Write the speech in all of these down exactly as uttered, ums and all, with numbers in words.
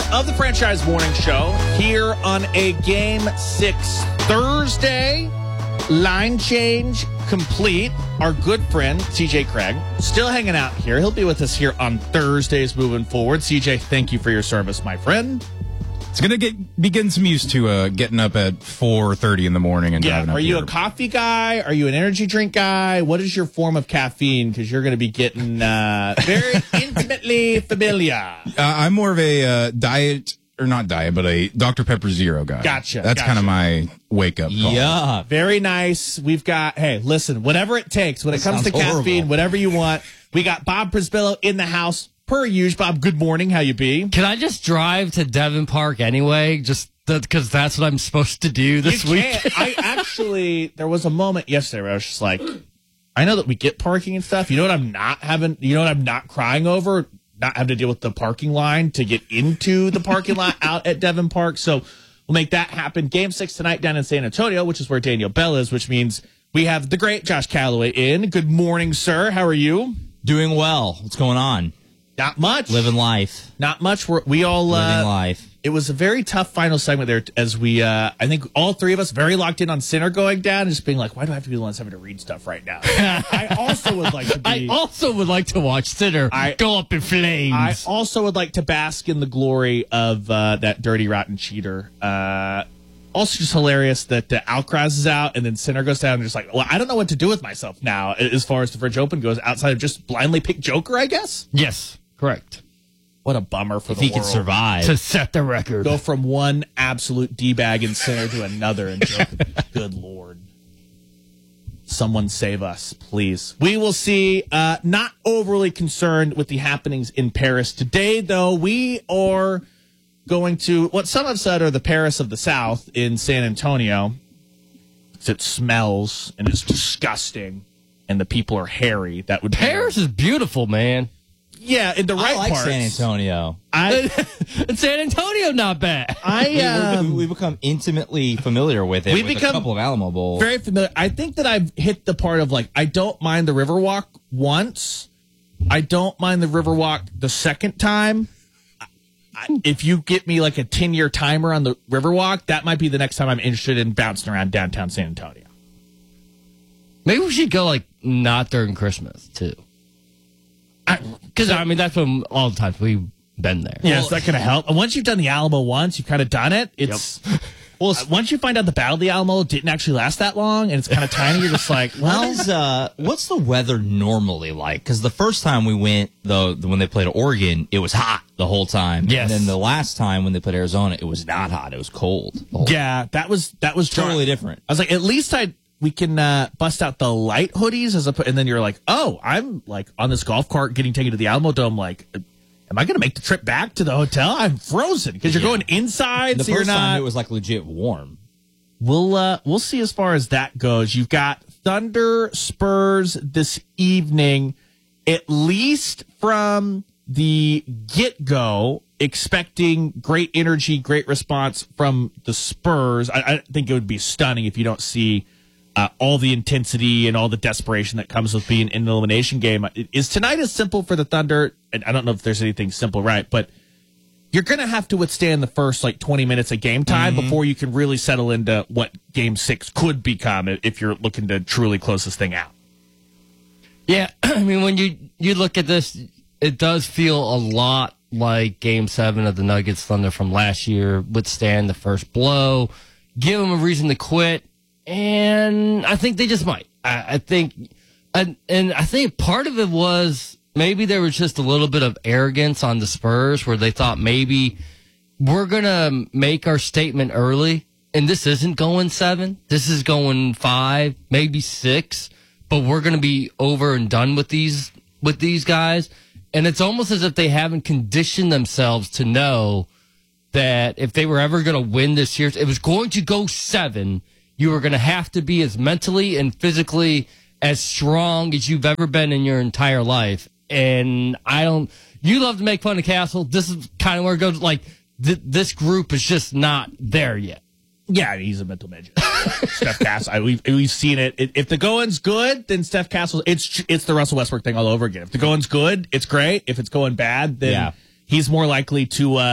of the Franchise Morning Show here on a Game six Thursday. Line change complete. Our good friend, C J Craig, still hanging out here. He'll be with us here on Thursdays moving forward. C J, thank you for your service, my friend. It's going to get be getting some used to uh, getting up at four thirty in the morning and yeah. driving up Are you here. a coffee guy? Are you an energy drink guy? What is your form of caffeine? Because you're going to be getting uh, very intimately familiar. Uh, I'm more of a uh, diet, or not diet, but a Doctor Pepper Zero guy. Gotcha. That's gotcha. kind of my wake-up call. Yeah. Very nice. We've got, hey, listen, whatever it takes when it That comes to sounds caffeine, horrible. whatever you want. We got Bob Prisbillo in the house. Per usual, Bob, good morning. How you be? Can I just drive to Devon Park anyway? Just because that's what I'm supposed to do this You week. can't. I actually, there was a moment yesterday where I was just like, I know that we get parking and stuff. You know what I'm not having, you know what I'm not crying over? Not having to deal with the parking line to get into the parking lot out at Devon Park. So we'll make that happen. Game six tonight down in San Antonio, which is where Daniel Bell is, which means we have the great Josh Calloway in. Good morning, sir. How are you? Doing well. What's going on? Not much. Living life. Not much. We're, we all Living uh, life. It was a very tough final segment there as we, uh, I think all three of us very locked in on Sinner going down and just being like, why do I have to be the ones having to read stuff right now? I also would like to be. I also would like to watch Sinner I- go up in flames. I also would like to bask in the glory of uh, that dirty, rotten cheater. Uh, also just hilarious that uh, Alcaraz is out and then Sinner goes down and just like, well, I don't know what to do with myself now as far as the French Open goes outside of just blindly pick Joker, I guess. yes, correct. What a bummer for If the he world. can survive. To set the record. Go from one absolute D-bag and Sinner to another and Joker. Good Lord. Someone save us, please. We will see. Uh, not overly concerned with the happenings in Paris today, though. We are going to what some have said are the Paris of the South in San Antonio. It smells and is disgusting, and the people are hairy. That would be- Paris is beautiful, man. yeah, in the right I like parts. San Antonio. I, And San Antonio, not bad. I We, um, we become intimately familiar with it. We've with become a couple of Alamo Bowls. very familiar. I think that I've hit the part of like I don't mind the Riverwalk once. I don't mind the Riverwalk the second time. I, if you get me like a ten year timer on the Riverwalk, that might be the next time I'm interested in bouncing around downtown San Antonio. Maybe we should go like not during Christmas too. Because I mean that's when all the times we've been there. Yeah, is that going to help? And once you've done the Alamo once, you've kind of done it. It's well, it's- once you find out the Battle of the Alamo didn't actually last that long, and it's kind of tiny. You're just like, well, What is, uh, what's the weather normally like? Because the first time we went, though, when they played Oregon, it was hot the whole time. Yes. And then the last time when they played Arizona, it was not hot. It was cold. the whole- yeah, that was that was Totally dry. different. I was like, at least I we can uh, bust out the light hoodies as a, and then you're like, oh, I'm like on this golf cart getting taken to the Alamo Dome. Like, am I going to make the trip back to the hotel? I'm frozen because you're Yeah. going inside, The so you're first time not. it was like legit warm. We'll uh, we'll see as far as that goes. You've got Thunder Spurs this evening, at least from the get go. Expecting great energy, great response from the Spurs. I, I think it would be stunning if you don't see uh, all the intensity and all the desperation that comes with being in an elimination game. Is tonight as simple for the Thunder? And I don't know if there's anything simple, right? But you're going to have to withstand the first like twenty minutes of game time Mm-hmm. before you can really settle into what game six could become if you're looking to truly close this thing out. Yeah, I mean, when you, you look at this, it does feel a lot like Game seven of the Nuggets Thunder from last year. Withstand the first blow, give them a reason to quit, and I think they just might. I, I think, and, and I think part of it was maybe there was just a little bit of arrogance on the Spurs where they thought maybe we're going to make our statement early, and this isn't going seven. This is going five, maybe six, but we're going to be over and done with these with these guys. And it's almost as if they haven't conditioned themselves to know that if they were ever going to win this series, it was going to go seven. You were going to have to be as mentally and physically as strong as you've ever been in your entire life. And I don't, you love to make fun of Castle. This is kind of where it goes. Like, th- this group is just not there yet. Yeah, he's a mental midget. Steph Castle. I, we've we've seen it. If the going's good, then Steph Castle. It's it's the Russell Westbrook thing all over again. If the going's good, it's great. If it's going bad, then Yeah. he's more likely to uh,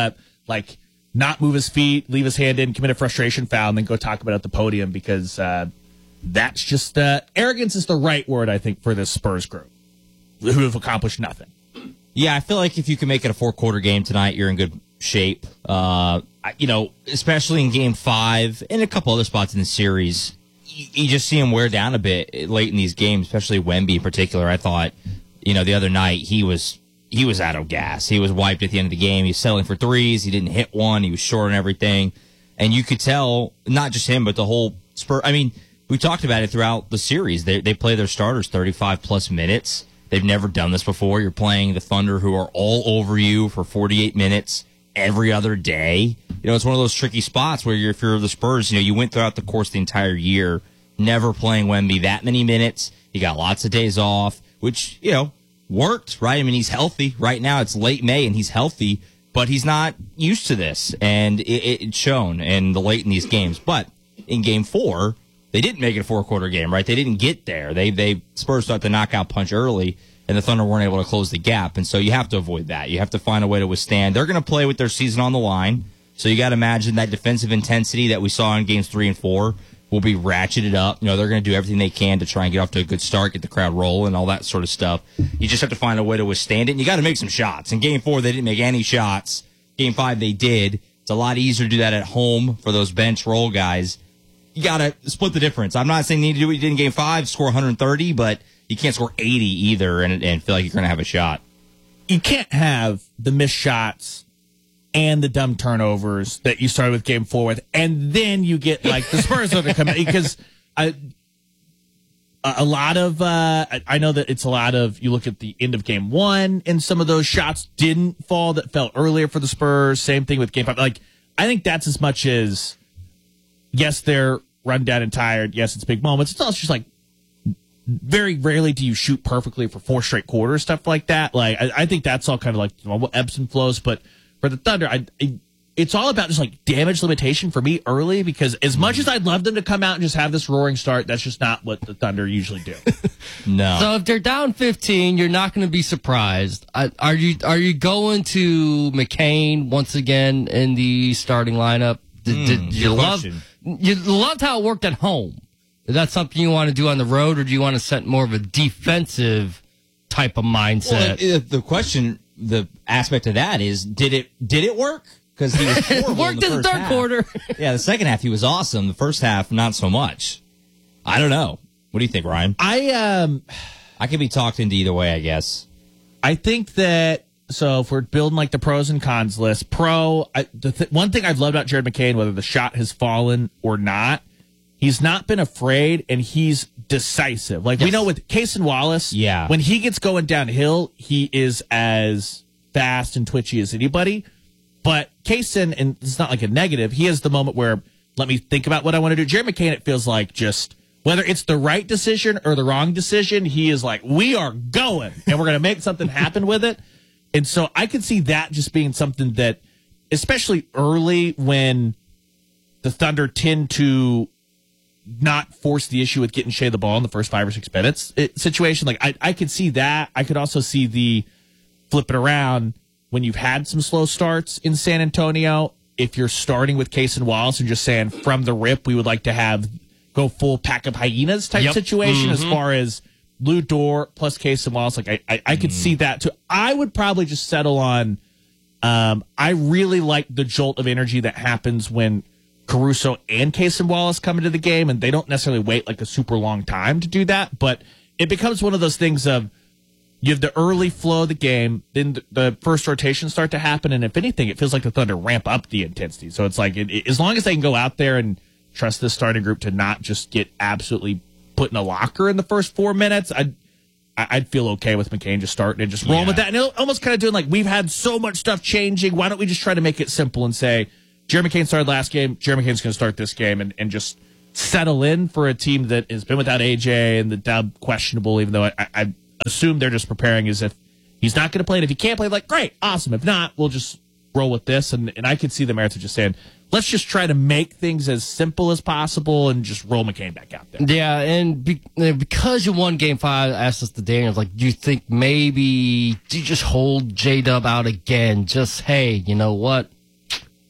like not move his feet, leave his hand in, commit a frustration foul, and then go talk about it at the podium because uh, that's just uh, arrogance is the right word, I think, for this Spurs group who have accomplished nothing. Yeah, I feel like if you can make it a four-quarter game tonight, you're in good shape. Uh, you know, especially in Game Five and a couple other spots in the series, you, you just see him wear down a bit late in these games, especially Wemby in particular. I thought, you know, the other night he was he was out of gas. He was wiped at the end of the game. He was settling for threes. He didn't hit one. He was short on everything, and you could tell not just him, but the whole Spurs. I mean, we talked about it throughout the series. They they play their starters thirty-five plus minutes. They've never done this before. You're playing the Thunder, who are all over you for forty-eight minutes every other day. You know, it's one of those tricky spots where you're, if you're the Spurs, you know, you went throughout the course of the entire year, never playing Wemby that many minutes. You got lots of days off, which, you know, worked, right? I mean, he's healthy. Right now, it's late May, and he's healthy, but he's not used to this, and it, it's shown in the late in these games. But in Game Four, they didn't make it a four-quarter game, right? They didn't get there. They they Spurs started the knockout punch early, and the Thunder weren't able to close the gap. And so you have to avoid that. You have to find a way to withstand. They're going to play with their season on the line, so you got to imagine that defensive intensity that we saw in Games three and four will be ratcheted up. You know, they're going to do everything they can to try and get off to a good start, get the crowd rolling, all that sort of stuff. You just have to find a way to withstand it, and you got to make some shots. In Game four, they didn't make any shots. Game five, they did. It's a lot easier to do that at home for those bench role guys. You got to split the difference. I'm not saying you need to do what you did in Game five, score one hundred thirty, but you can't score eighty either and, and feel like you're going to have a shot. You can't have the missed shots and the dumb turnovers that you started with Game Four with, and then you get like the Spurs are to come in because I, a lot of uh, I know that it's a lot of you look at the end of Game One and some of those shots didn't fall that fell earlier for the Spurs. Same thing with Game Five. Like I think that's as much as yes, they're run down and tired. Yes, it's big moments. It's also just like very rarely do you shoot perfectly for four straight quarters, stuff like that. Like I, I think that's all kind of like you know, ebbs and flows. But for the Thunder, I, I, it's all about just like damage limitation for me early because as much as I'd love them to come out and just have this roaring start, that's just not what the Thunder usually do. No. So if they're down fifteen, you're not going to be surprised. I, are you Are you going to McCain once again in the starting lineup? Did, Mm, did you love question. you loved how it worked at home? Is that something you want to do on the road, or do you want to set more of a defensive type of mindset? Well, the, the question, the aspect of that is, did it did it work? Because he was horrible It worked in the, in the first third half. quarter. Yeah, the second half he was awesome. The first half, not so much. I don't know. What do you think, Ryan? I um I could be talked into either way, I guess. I think that so if we're building like the pros and cons list, pro I, the th- one thing I've loved about Jared McCain, whether the shot has fallen or not, he's not been afraid and he's decisive. Like Yes. we know with Cason Wallace, Yeah. when he gets going downhill, he is as fast and twitchy as anybody. But Cason, and it's not like a negative, he has the moment where let me think about what I want to do. Jared McCain, it feels like just whether it's the right decision or the wrong decision, he is like, we are going and we're going to make something happen with it. And so I could see that just being something that, especially early when the Thunder tend to not force the issue with getting Shea the ball in the first five or six minutes it, situation. Like I, I could see that. I could also see the flip it around when you've had some slow starts in San Antonio. If you're starting with Cason Wallace and just saying from the rip, we would like to have go full pack of hyenas type Yep. situation Mm-hmm. as far as Lou Dort plus Cason Wallace. Like I, I, I could see that too. I would probably just settle on. Um, I really like the jolt of energy that happens when Caruso and Cason Wallace come into the game, and they don't necessarily wait like a super long time to do that. But it becomes one of those things of you have the early flow of the game, then the, the first rotations start to happen, and if anything, it feels like the Thunder ramp up the intensity. So it's like it, it, as long as they can go out there and trust this starting group to not just get absolutely put in a locker in the first four minutes, I'd I'd feel okay with McCain just starting and just rolling Yeah. with that, and it'll almost kind of doing like we've had so much stuff changing. Why don't we just try to make it simple and say Jeremy McCain started last game, Jeremy McCain's going to start this game, and, and just settle in for a team that has been without A J and the dub questionable. Even though I, I, I assume they're just preparing as if he's not going to play, and if he can't play, like great, awesome. If not, we'll just roll with this. And and I could see the merits of just saying let's just try to make things as simple as possible and just roll McCain back out there. Yeah, and be, because you won Game Five, I asked us to Daniels, like, do you think maybe do you just hold J Dub out again? Just hey, you know what?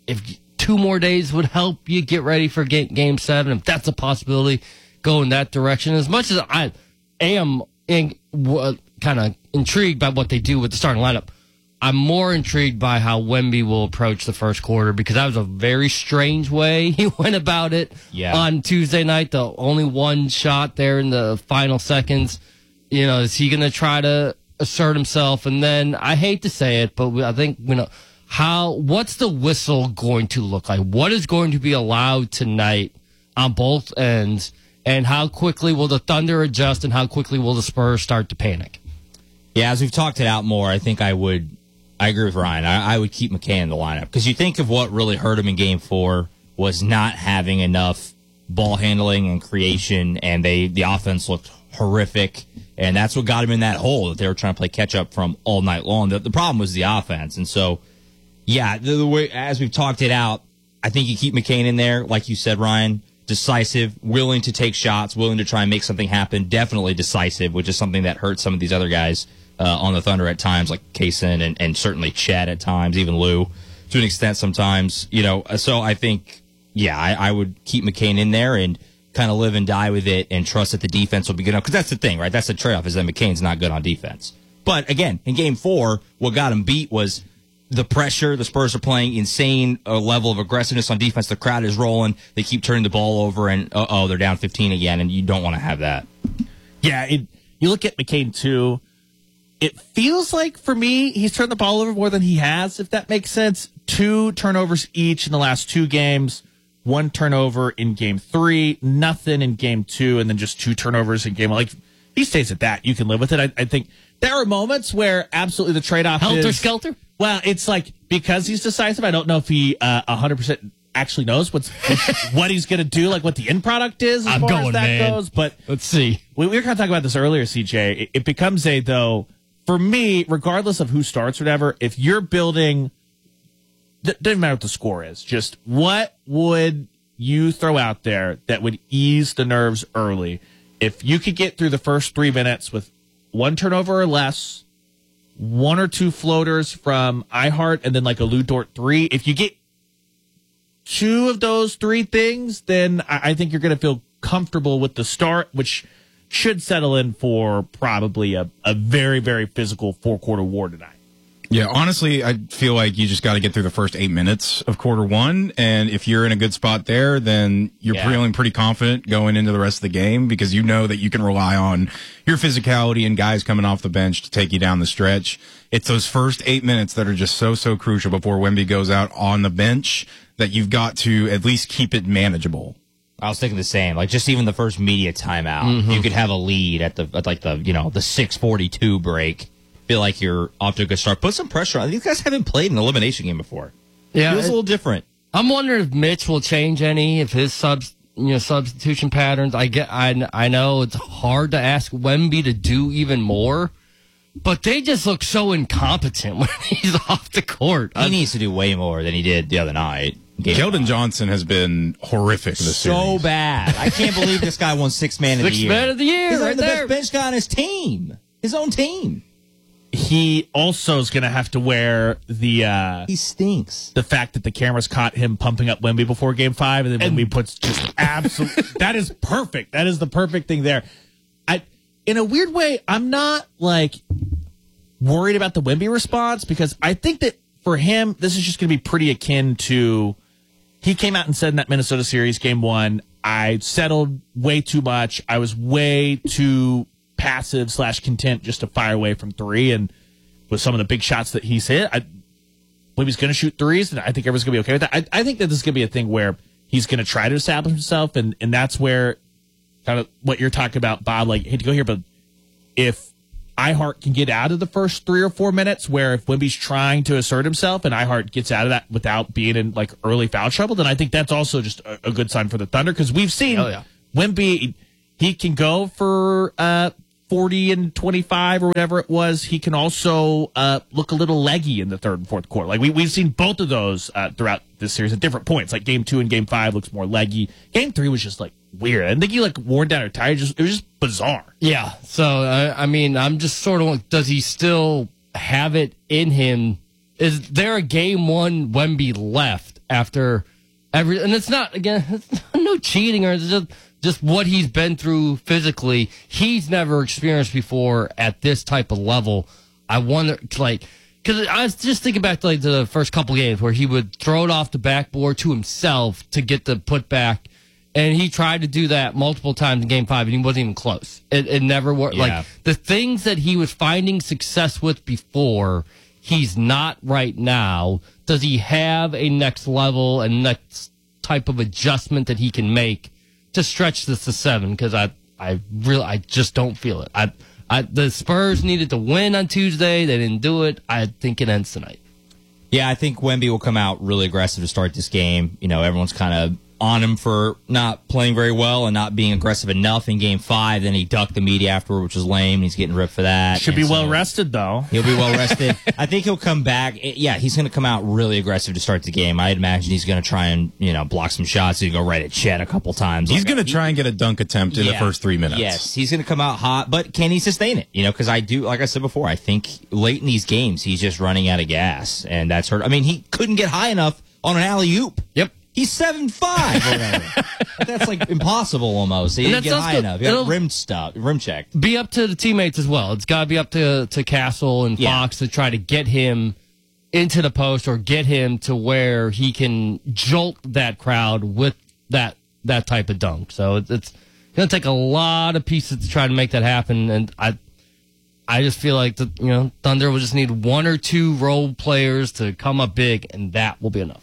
if two more days would help you get ready for game, game seven, if that's a possibility, go in that direction. As much as I am in, uh, kind of intrigued by what they do with the starting lineup, I'm more intrigued by how Wemby will approach the first quarter, because that was a very strange way he went about it yeah. on Tuesday night. The only one shot there in the final seconds. You know, is he going to try to assert himself? And then, I hate to say it, but I think, you know, how, what's the whistle going to look like? What is going to be allowed tonight on both ends? And how quickly will the Thunder adjust, and how quickly will the Spurs start to panic? Yeah, as we've talked it out more, I think I would, I agree with Ryan. I, I would keep McCain in the lineup, because you think of what really hurt him in game four was not having enough ball handling and creation, and they the offense looked horrific, and that's what got him in that hole that they were trying to play catch up from all night long. The, the problem was the offense, and so, yeah, the, the way as we've talked it out, I think you keep McCain in there, like you said, Ryan, decisive, willing to take shots, willing to try and make something happen, definitely decisive, which is something that hurts some of these other guys uh, on the Thunder at times, like Kaysen and, and certainly Chet at times, even Lou to an extent sometimes, you know. So I think, yeah, I, I would keep McCain in there and kind of live and die with it and trust that the defense will be good enough. Because that's the thing, right? That's the trade-off, is that McCain's not good on defense. But again, in game four, what got him beat was the pressure. The Spurs are playing insane uh, level of aggressiveness on defense. The crowd is rolling. They keep turning the ball over, and uh-oh, they're down fifteen again, and you don't want to have that. Yeah, it, you look at McCain, too. It feels like, for me, he's turned the ball over more than he has, if that makes sense. Two turnovers each in the last two games. One turnover in game three, nothing in game two, and then just two turnovers in game one. Like, he stays at that. You can live with it. I, I think there are moments where absolutely the trade-off is... Helter-skelter? Well, it's like, because he's decisive, I don't know if he uh, one hundred percent actually knows what's what he's going to do, like what the end product is as I'm far going, as that man. goes. But let's see. We, we were kind of talking about this earlier, C J. It, it becomes a, though, for me, regardless of who starts or whatever, if you're building... It doesn't matter what the score is. Just what would you throw out there that would ease the nerves early? If you could get through the first three minutes with one turnover or less, one or two floaters from iHeart, and then like a Lou Dort three, if you get two of those three things, then I, I think you're going to feel comfortable with the start, which should settle in for probably a, a very, very physical four-quarter war tonight. Yeah, honestly, I feel like you just got to get through the first eight minutes of quarter one, and if you're in a good spot there, then you're Yeah. feeling pretty confident going into the rest of the game, because you know that you can rely on your physicality and guys coming off the bench to take you down the stretch. It's those first eight minutes that are just so, so crucial before Wemby goes out on the bench that you've got to at least keep it manageable. I was thinking the same. Like, just even the first media timeout, mm-hmm. you could have a lead at the at like the you know the six forty-two break. Feel like you're off to a good start. Put some pressure on. These guys haven't played an elimination game before. Yeah, feels it, a little different. I'm wondering if Mitch will change any, if his subs, you know, substitution patterns. I get, I, I know it's hard to ask Wemby to do even more, but they just look so incompetent when he's off the court. He I'm, needs to do way more than he did the other night. Keldon Johnson has been horrific this so series. bad. I can't believe this guy won six man of the Sixth year. man of the year, He's right like the there. best bench guy on his team, his own team. He also is going to have to wear the uh, He stinks. the fact that the cameras caught him pumping up Wemby before Game Five, and then Wemby puts just absolute. That is perfect. That is the perfect thing there. I, in a weird way, I'm not like worried about the Wemby response, because I think that for him, this is just going to be pretty akin to. He came out and said in that Minnesota series, Game One, I settled way too much. I was way too passive slash content just to fire away from three, and with some of the big shots that he's hit, I believe he's going to shoot threes, and I think everyone's going to be okay with that. I, I think that this is going to be a thing where he's going to try to establish himself, and, and that's where kind of what you're talking about, Bob, like, I hate to go here, but if iHeart can get out of the first three or four minutes, where if Wemby's trying to assert himself and iHeart gets out of that without being in like early foul trouble, then I think that's also just a, a good sign for the Thunder, because we've seen Hell yeah. Wemby, he can go for uh, forty and twenty-five or whatever it was. He can also uh, look a little leggy in the third and fourth quarter. Like we, we've seen both of those uh, throughout this series at different points. Like game two and game five looks more leggy. Game three was just like weird. I didn't think he like worn down or tired. Just, it was just bizarre. Yeah. So, I, I mean, I'm just sort of, does he still have it in him? Is there a game one Wemby left after every, and it's not, again, it's not, no cheating or it's just, just what he's been through physically. He's never experienced before at this type of level. I wonder, like, because I was just thinking back to like the first couple games where he would throw it off the backboard to himself to get the putback. And he tried to do that multiple times in game five, and he wasn't even close. It, it never worked. Yeah. Like, the things that he was finding success with before, he's not right now. Does he have a next level and next type of adjustment that he can make to stretch this to seven? Because I, I really, I just don't feel it. I, I, the Spurs needed to win on Tuesday. They didn't do it. I think it ends tonight. Yeah, I think Wemby will come out really aggressive to start this game. You know, everyone's kind of on him for not playing very well and not being aggressive enough in game five. Then he ducked the media afterward, which was lame. And he's getting ripped for that. Should and be so well rested, though. He'll be well rested. I think he'll come back. Yeah, he's going to come out really aggressive to start the game. I'd imagine he's going to try and, you know, block some shots. He's going to go right at Chet a couple times. He's Like, going to try and get a dunk attempt in yeah, the first three minutes. Yes, he's going to come out hot, but can he sustain it? You know, because I do, like I said before, I think late in these games, he's just running out of gas, and that's hurt. I mean, he couldn't get high enough on an alley-oop. Yep. He's seven five or whatever. That's like impossible almost. He And didn't get that's high also- enough. He got it'll- rim stuff, rim checked. Be up to the teammates as well. It's got to be up to to Castle and Yeah. Fox to try to get him into the post or get him to where he can jolt that crowd with that that type of dunk. So it's, it's going to take a lot of pieces to try to make that happen. And I I just feel like the you know Thunder will just need one or two role players to come up big, and that will be enough.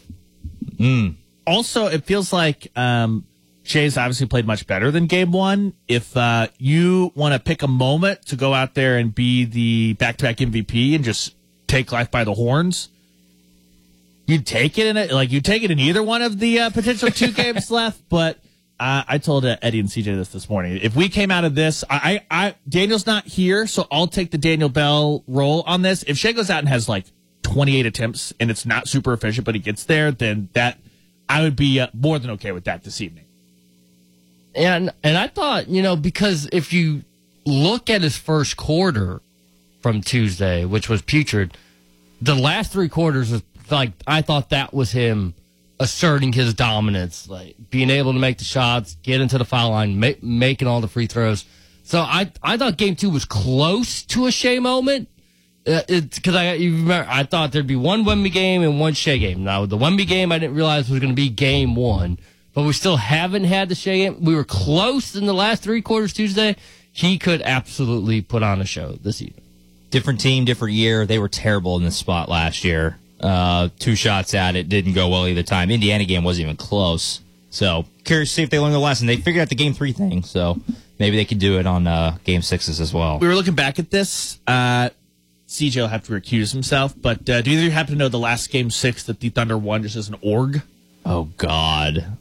Also, it feels like um, Shay's obviously played much better than game one. If uh, you want to pick a moment to go out there and be the back-to-back M V P and just take life by the horns, you'd take it in it. Like, you'd take it in either one of the uh, potential two games left. But uh, I told uh, Eddie and C J this this morning. If we came out of this, I, I, I Daniel's not here, so I'll take the Daniel Bell role on this. If Shea goes out and has like twenty-eight attempts and it's not super efficient, but he gets there, then that I would be uh, more than okay with that this evening. And and I thought, you know, because if you look at his first quarter from Tuesday, which was putrid, the last three quarters was like I thought that was him asserting his dominance, like being able to make the shots, get into the foul line, ma- making all the free throws. So I I thought game two was close to a Shea moment. Uh, it's because I you remember I thought there'd be one Wemby game and one Shea game. Now the Wemby game I didn't realize was going to be game one, but we still haven't had the Shea game. We were close in the last three quarters Tuesday. He could absolutely put on a show this evening. Different team, different year. They were terrible in this spot last year. Uh, two shots at it, didn't go well either time. Indiana game wasn't even close. So curious to see if they learned the lesson. They figured out the game three thing, so maybe they could do it on uh, game sixes as well. We were looking back at this. Uh, C J will have to recuse himself, but uh, do either of you happen to know the last game six that the Thunder won just as an org? Oh, God.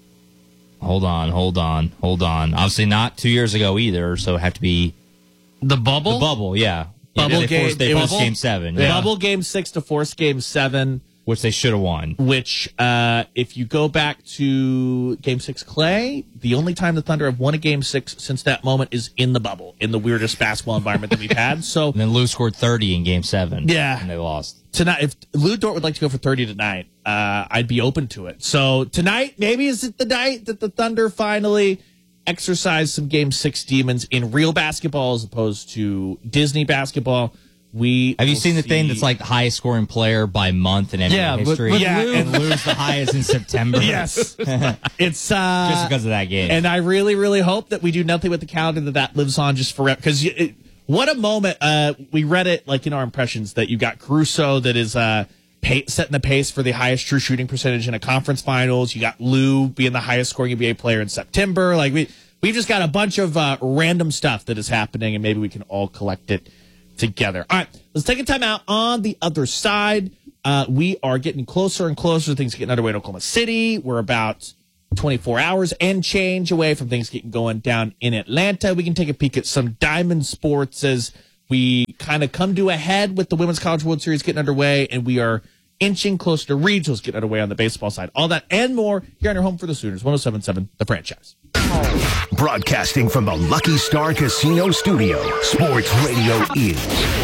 Hold on, hold on, hold on. Obviously not two years ago either, so it have to be The bubble? the bubble, yeah. Yeah, Bubble they game- forced, they it forced was- game seven, Yeah. yeah, Bubble game six to force game seven, which they should have won. which uh, if you go back to game six Clay, the only time the Thunder have won a game six since that moment is in the bubble, in the weirdest basketball environment that we've had. So And then Lou scored thirty in game seven. Yeah. And they lost. tonight, if Lou Dort would like to go for thirty tonight, uh, I'd be open to it. So tonight, maybe is it the night that the Thunder finally exercise some game six demons in real basketball as opposed to Disney basketball. We Have you will seen the thing see- that's like the highest scoring player by month in N B A Yeah, but- history? but Yeah, Lou- and Lou's the highest in September. Yes, it's uh, Just because of that game. and I really, really hope that we do nothing with the calendar that that lives on just forever. Because what a moment! Uh, we read it like in our impressions that you got Caruso that is uh, pay, setting the pace for the highest true shooting percentage in a conference finals. You got Lou being the highest scoring N B A player in September. Like we we've just got a bunch of uh, random stuff that is happening, and maybe we can all collect it together. All right, let's take a time out. On the other side, uh, we are getting closer and closer to things getting underway in Oklahoma City. We're about twenty-four hours and change away from things getting going down in Atlanta. We can take a peek at some Diamond Sports as we kind of come to a head with the Women's College World Series getting underway, and we are inching closer to regionals getting underway on the baseball side. All that and more here on your home for the Sooners, one oh seven point seven The Franchise. Broadcasting from the Lucky Star Casino Studio, Sports Radio is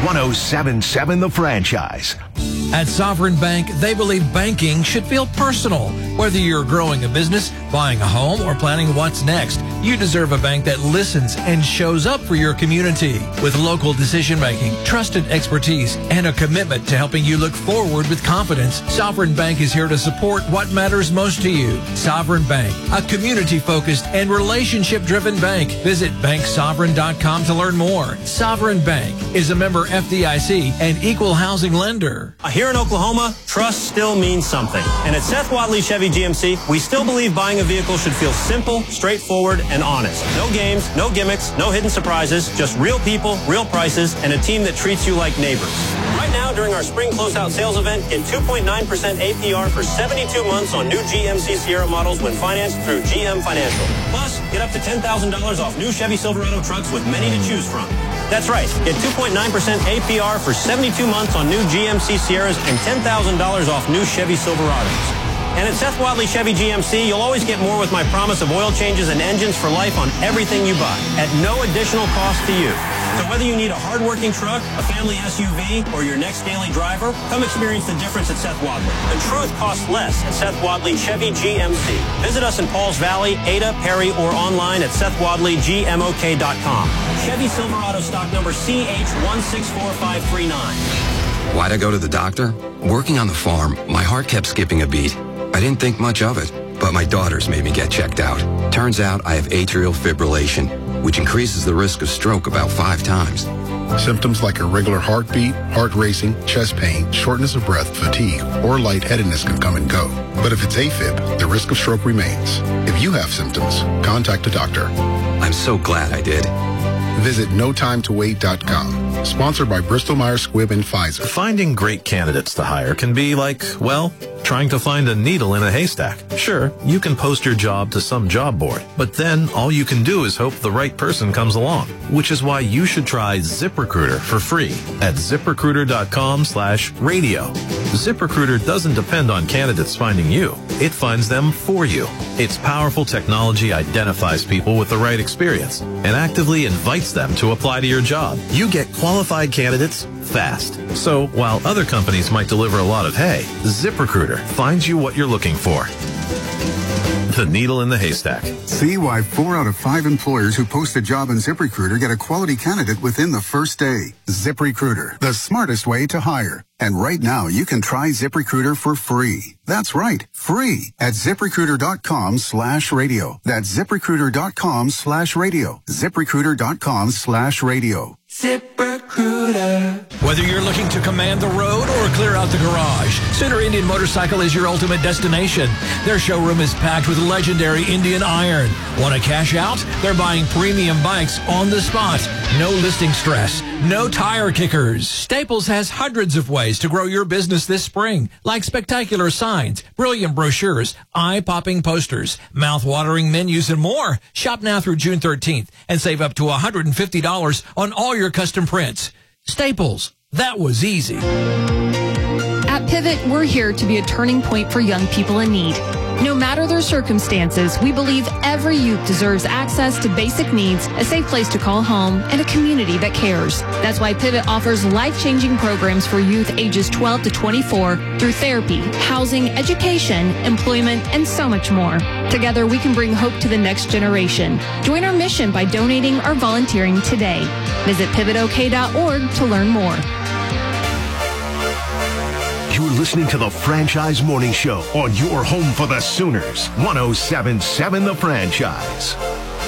one oh seven point seven The Franchise. At Sovereign Bank, they believe banking should feel personal. Whether you're growing a business, buying a home, or planning what's next, you deserve a bank that listens and shows up for your community. With local decision-making, trusted expertise, and a commitment to helping you look forward with confidence, Sovereign Bank is here to support what matters most to you. Sovereign Bank, a community-focused and relationship-driven bank. Visit bank sovereign dot com to learn more. Sovereign Bank is a member F D I C and equal housing lender. Here in Oklahoma, trust still means something. And at Seth Wadley Chevy G M C, we still believe buying a vehicle should feel simple, straightforward, and honest. No games, no gimmicks, no hidden surprises, just real people, real prices, and a team that treats you like neighbors. Right now, during our spring closeout sales event, get two point nine percent A P R for seventy-two months on new G M C Sierra models when financed through G M Financial. Plus, get up to ten thousand dollars off new Chevy Silverado trucks with many to choose from. That's right. Get two point nine percent A P R for seventy-two months on new G M C Sierras and ten thousand dollars off new Chevy Silverados. And at Seth Wadley Chevy G M C, you'll always get more with my promise of oil changes and engines for life on everything you buy at no additional cost to you. So whether you need a hard-working truck, a family S U V, or your next daily driver, come experience the difference at Seth Wadley. The truth costs less at Seth Wadley Chevy G M C. Visit us in Pauls Valley, Ada, Perry, or online at seth wadley g m o k dot com. Chevy Silverado stock number C H one six four five three nine. Why'd I go to the doctor? Working on the farm, my heart kept skipping a beat. I didn't think much of it, but my daughters made me get checked out. Turns out I have atrial fibrillation, which increases the risk of stroke about five times. Symptoms like irregular heartbeat, heart racing, chest pain, shortness of breath, fatigue, or lightheadedness can come and go. But if it's AFib, the risk of stroke remains. If you have symptoms, contact a doctor. I'm so glad I did. Visit no time to wait dot com. Sponsored by Bristol Myers Squibb and Pfizer. Finding great candidates to hire can be like, well, trying to find a needle in a haystack. Sure, you can post your job to some job board, but then all you can do is hope the right person comes along, which is why you should try ZipRecruiter for free at zip recruiter dot com slash radio. ZipRecruiter doesn't depend on candidates finding you. It finds them for you. Its powerful technology identifies people with the right experience and actively invites them to apply to your job. You get qualified candidates fast. So while other companies might deliver a lot of hay, ZipRecruiter finds you what you're looking for. The needle in the haystack. See why four out of five employers who post a job in ZipRecruiter get a quality candidate within the first day. ZipRecruiter, the smartest way to hire. And right now, you can try ZipRecruiter for free. That's right, free at zip recruiter dot com slash radio. That's zip recruiter dot com slash radio. zip recruiter dot com slash radio. ZipRecruiter. Whether you're looking to command the road or clear out the garage, Center Indian Motorcycle is your ultimate destination. Their showroom is packed with legendary Indian iron. Want to cash out? They're buying premium bikes on the spot. No listing stress. No tire kickers. Staples has hundreds of ways to grow your business this spring, like spectacular signs, brilliant brochures, eye-popping posters, mouth-watering menus, and more. Shop now through June thirteenth and save up to one hundred fifty dollars on all your custom prints. Staples, that was easy. At Pivot, we're here to be a turning point for young people in need. No matter their circumstances, we believe every youth deserves access to basic needs, a safe place to call home, and a community that cares. That's why Pivot offers life-changing programs for youth ages twelve to twenty-four through therapy, housing, education, employment, and so much more. Together, we can bring hope to the next generation. Join our mission by donating or volunteering today. Visit pivot o k dot org to learn more. You're listening to the Franchise Morning Show on your home for the Sooners. one oh seven point seven The Franchise.